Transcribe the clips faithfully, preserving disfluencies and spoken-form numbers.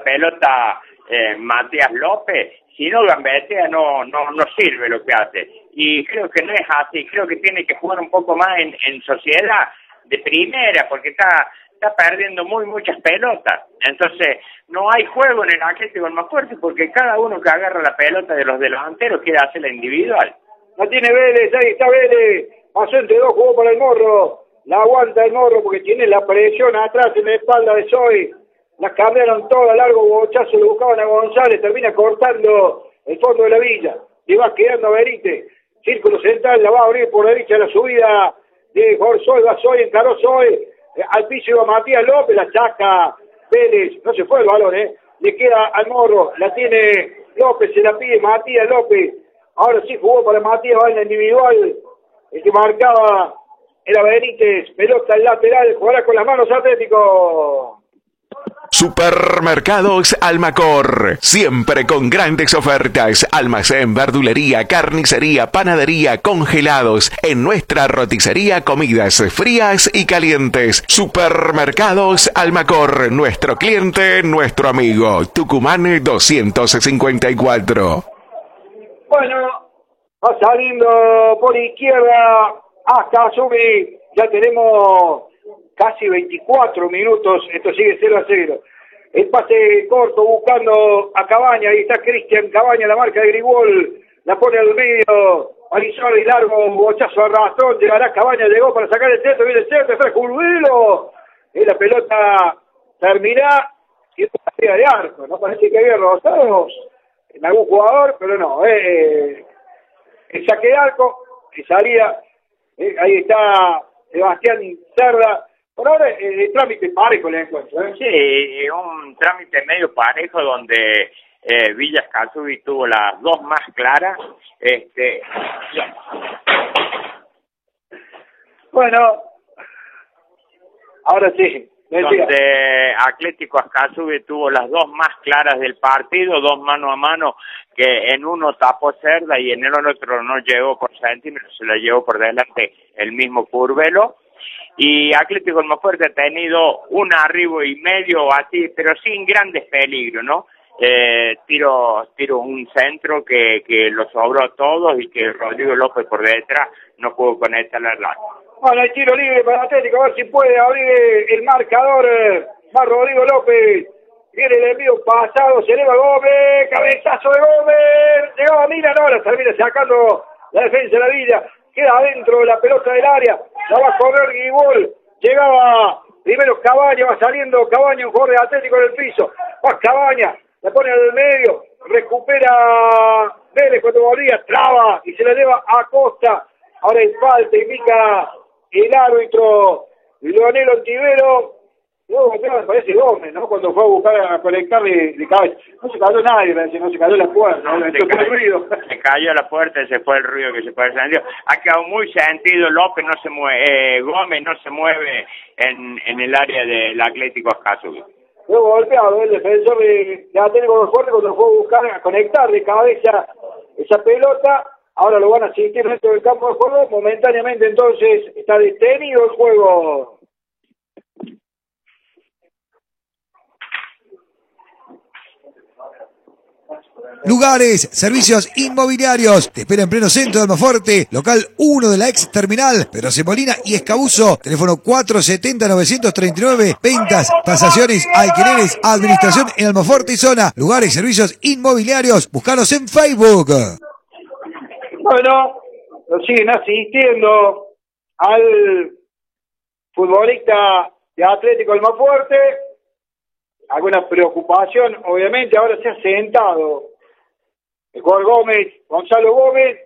pelota eh, Matías López, si no gambetea no, no, no sirve lo que hace. Y creo que no es así, creo que tiene que jugar un poco más en, en sociedad de primera, porque está, está perdiendo muy muchas pelotas. Entonces, no hay juego en el Atlético Almafuerte, porque cada uno que agarra la pelota de los delanteros quiere hacerla individual. La tiene Vélez, ahí está Vélez, pasó entre dos, jugó para el Morro, la aguanta el Morro porque tiene la presión atrás en la espalda de Soy, la cambiaron toda, largo bochazo, le buscaban a González, termina cortando el fondo de la villa, le va quedando a Benítez, círculo central, la va a abrir por derecha la subida de Soy, va Soy, encaró Soy, eh, al piso iba Matías López, la saca Vélez, no se fue el balón, eh, le queda al Morro, la tiene López, se la pide Matías López, ahora sí jugó para Matías, va en la individual, el que marcaba era Benítez, pelota al lateral, jugará con las manos Atlético. Supermercados Almacor, siempre con grandes ofertas, almacén, verdulería, carnicería, panadería, congelados, en nuestra roticería comidas frías y calientes. Supermercados Almacor, nuestro cliente, nuestro amigo, Tucumán doscientos cincuenta y cuatro. Bueno, va saliendo por izquierda hasta Azumi, ya tenemos casi veinticuatro minutos, esto sigue cero a cero. El pase corto buscando a Cabaña, ahí está Cristian Cabaña, la marca de Grigol, la pone al medio, Arizona y largo, bochazo a Rastón, llegará Cabaña, llegó para sacar el centro, viene el centro, está Curvelo, y la pelota termina, y es una de arco, no parece que había rozados en algún jugador, pero no, eh, el saque de arco, que salía, eh, ahí está Sebastián Cerda. Por ahora el, el trámite parejo le encuentro, ¿eh? Sí, un trámite medio parejo donde eh, Villas Casubi tuvo las dos más claras. Este, bueno, ahora sí. Donde Atlético Ascasubi tuvo las dos más claras del partido, dos mano a mano, que en uno tapó Cerda y en el otro no llegó por centímetros, se la llevó por delante el mismo Curvelo. Y Atlético Almafuerte ha tenido un arribo y medio así, pero sin grandes peligros, ¿no? Eh, tiro tiro un centro que, que lo sobró a todos y que Rodrigo López por detrás no pudo conectar la larga. Bueno, el tiro libre para Atlético, a ver si puede abrir el marcador. Va Rodrigo López, viene el envío pasado, se eleva Gómez, cabezazo de Gómez, llegaba a Mina, no, la termina sacando la defensa de la Villa, queda adentro de la pelota del área, la va a correr Guibol, llegaba primero Cabaña, va saliendo Cabaña, un jugador de Atlético en el piso, va Cabaña, la pone al medio, recupera Vélez cuando volvía, traba y se la lleva a Costa, ahora en falta, indica el árbitro Leonel Ontivero. Luego me parece Gómez, ¿no? Cuando fue a buscar a conectarle de cabeza. No se cayó nadie, no se cayó la puerta, ¿no? Se, cayó, el ruido. Se cayó la puerta y se fue el ruido que se fue sentido. Ha quedado muy sentido, López no se mueve, eh, Gómez no se mueve en, en el área del Atlético Ascasubi. Luego golpeado el defensor de, de Atlético fuerte cuando fue a buscar a conectar de cabeza esa pelota. Ahora lo van a asistir dentro del campo de juego. Momentáneamente entonces está detenido el juego. Lugares, servicios inmobiliarios. Te espera en pleno centro de Almafuerte, local uno de la ex terminal, Pedroce Molina y Escabuzo. Teléfono cuatro setenta novecientos treinta y nueve. Ventas, tasaciones, alquileres, administración en Almafuerte y zona. Lugares, servicios inmobiliarios. Búscanos en Facebook. Bueno, lo siguen asistiendo al futbolista de Atlético Almafuerte. Alguna preocupación, obviamente, ahora se ha sentado el jugador Gómez, Gonzalo Gómez.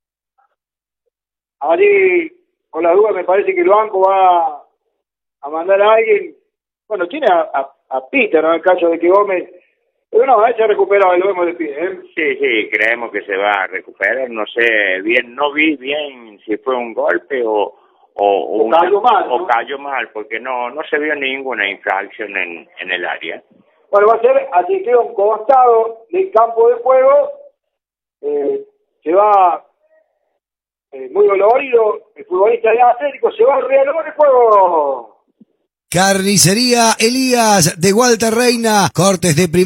Allí, con las dudas, me parece que el banco va a mandar a alguien. Bueno, tiene a, a, a Peter, ¿no? En el caso de que Gómez. Pero no, se ha recuperado y lo vemos de pie, ¿eh? Sí, sí, creemos que se va a recuperar. No sé bien, no vi bien si fue un golpe o. O, o, o cayó una, mal, ¿no? O cayó mal, porque no no se vio ninguna infracción en, en el área. Bueno, va a ser así que un costado del campo de juego. Eh, se va eh, muy dolorido el futbolista de Atlético, se va a reanudar el juego. Carnicería Elías de Walter Reina, cortes de primera.